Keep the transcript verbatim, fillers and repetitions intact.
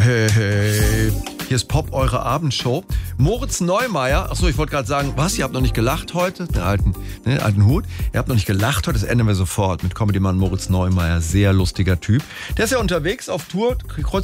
Hey, hey. Hier ist Pop, eure Abendshow. Moritz Neumeier, achso, ich wollte gerade sagen, was, ihr habt noch nicht gelacht heute? Den alten, den alten Hut. Ihr habt noch nicht gelacht heute, das ändern wir sofort mit Comedy-Mann Moritz Neumeier. Sehr lustiger Typ. Der ist ja unterwegs auf Tour, kreuz